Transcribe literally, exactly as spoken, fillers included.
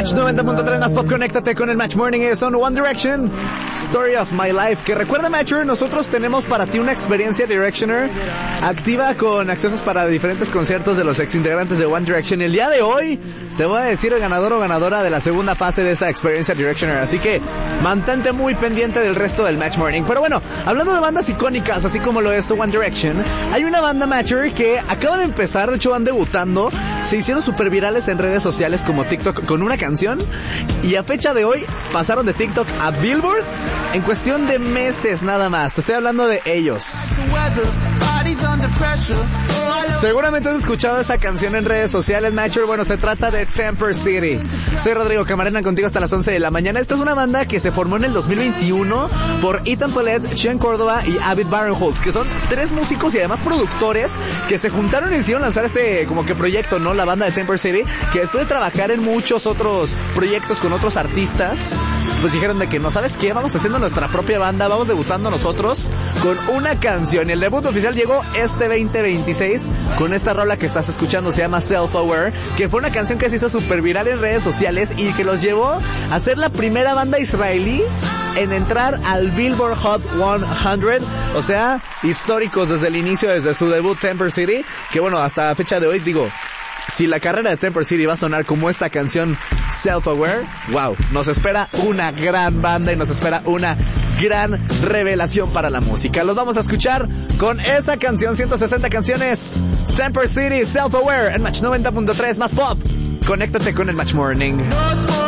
Match noventa punto tres más pop, conéctate con el Match Morning. Son One Direction, Story of My Life. Que recuerda, Matcher, nosotros tenemos para ti una experiencia Directioner activa con accesos para diferentes conciertos de los ex integrantes de One Direction. El día de hoy te voy a decir el ganador o ganadora de la segunda fase de esa experiencia Directioner, así que mantente muy pendiente del resto del Match Morning. Pero bueno, hablando de bandas icónicas, así como lo es One Direction, hay una banda, Matcher, que acaba de empezar, de hecho van debutando, se hicieron super virales en redes sociales como TikTok con una canción, y a fecha de hoy pasaron de TikTok a Billboard en cuestión de meses nada más. Te estoy hablando de ellos. Seguramente has escuchado esa canción en redes sociales, Matcher. Bueno, se trata de Temper City. Soy Rodrigo Camarena, contigo hasta las once de la mañana. Esta es una banda que se formó en el dos mil veintiuno por Ethan Paulette, Chen Córdoba y Abid Barinholtz, que son tres músicos y además productores que se juntaron y decidieron lanzar este como que proyecto, ¿no? La banda de Temper City, que después de trabajar en muchos otros proyectos con otros artistas, pues dijeron de que no, ¿sabes qué? Vamos haciendo nuestra propia banda, vamos debutando nosotros con una canción. Y el debut oficial llegó este veinte veintiséis con esta rola que estás escuchando, se llama Self Aware, que fue una canción que se hizo súper viral en redes sociales y que los llevó a ser la primera banda israelí en entrar al Billboard Hot cien, o sea, históricos desde el inicio, desde su debut Temper City, que bueno, hasta la fecha de hoy, digo, si la carrera de Temper City va a sonar como esta canción Self Aware, wow, nos espera una gran banda y nos espera una gran revelación para la música. Los vamos a escuchar con esa canción, ciento sesenta canciones, Temper City, Self Aware, en Match noventa punto tres más pop. Conéctate con el Match Morning.